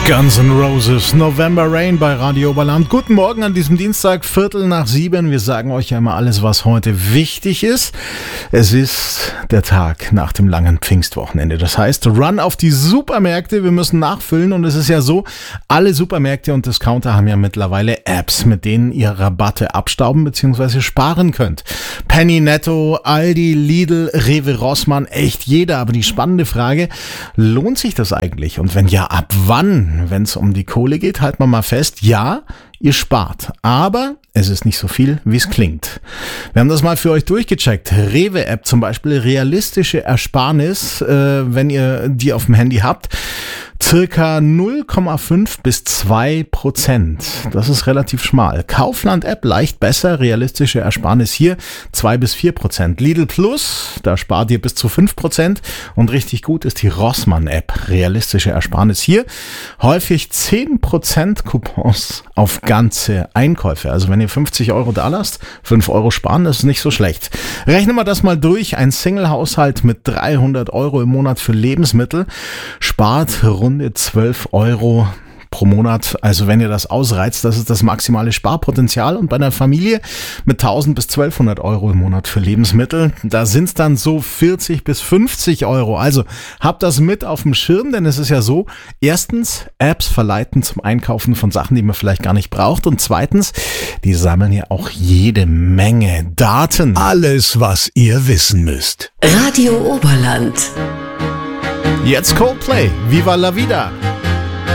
Guns N' Roses, November Rain bei Radio Oberland. Guten Morgen an diesem Dienstag, 6:45. Wir sagen euch ja immer alles, was heute wichtig ist. Es ist der Tag nach dem langen Pfingstwochenende. Das heißt, Run auf die Supermärkte. Wir müssen nachfüllen und es ist ja so, alle Supermärkte und Discounter haben ja mittlerweile Apps, mit denen ihr Rabatte abstauben bzw. sparen könnt. Penny, Netto, Aldi, Lidl, Rewe, Rossmann, echt jeder. Aber die spannende Frage, lohnt sich das eigentlich? Und wenn ja, ab wann? Wenn es um die Kohle geht, halten wir mal fest, ja, ihr spart, aber es ist nicht so viel, wie es klingt. Wir haben das mal für euch durchgecheckt. Rewe-App zum Beispiel, realistische Ersparnis, wenn ihr die auf dem Handy habt, circa 0,5 bis 2%. Das ist relativ schmal. Kaufland-App leicht besser, realistische Ersparnis hier 2 bis 4%. Lidl Plus, da spart ihr bis zu 5% und richtig gut ist die Rossmann-App, realistische Ersparnis hier. Häufig 10% Coupons auf ganze Einkäufe. Also wenn ihr 50 Euro da lasst, 5 Euro sparen, das ist nicht so schlecht. Rechnen wir das mal durch. Ein Single-Haushalt mit 300 Euro im Monat für Lebensmittel spart rund 12 Euro pro Monat. Also wenn ihr das ausreizt, das ist das maximale Sparpotenzial. Und bei einer Familie mit 1000 bis 1200 Euro im Monat für Lebensmittel, da sind es dann so 40 bis 50 Euro. Also habt das mit auf dem Schirm, denn es ist ja so, erstens, Apps verleiten zum Einkaufen von Sachen, die man vielleicht gar nicht braucht. Und zweitens, die sammeln ja auch jede Menge Daten. Alles, was ihr wissen müsst. Radio Oberland. Jetzt Coldplay, Viva la Vida.